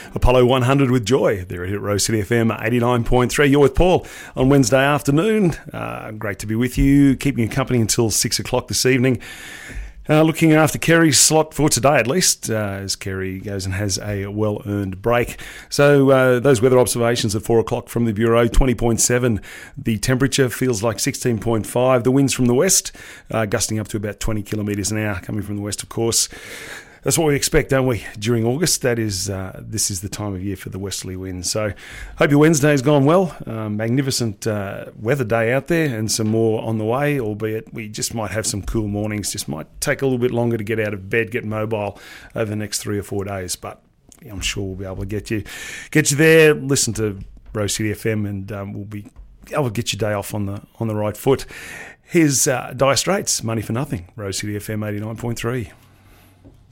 Apollo 100 with Joy. They're at Rose City FM 89.3. You're with Paul on Wednesday afternoon. Great to be with you, keeping you company until 6 o'clock this evening. Looking after Kerry's slot for today, at least, as Kerry goes and has a well-earned break. So those weather observations at 4 o'clock from the Bureau, 20.7. The temperature feels like 16.5. The winds from the west, gusting up to about 20 kilometres an hour, coming from the west, of course. That's what we expect, don't we, during August? That is, this is the time of year for the westerly winds. So hope your Wednesday's gone well. Magnificent weather day out there and some more on the way, albeit we just might have some cool mornings. Just might take a little bit longer to get out of bed, get mobile over the next 3 or 4 days. But I'm sure we'll be able to get you there. Listen to Rose City FM and we'll be able to get your day off on the right foot. Here's Dire Straits, Money for Nothing, Rose City FM 89.3.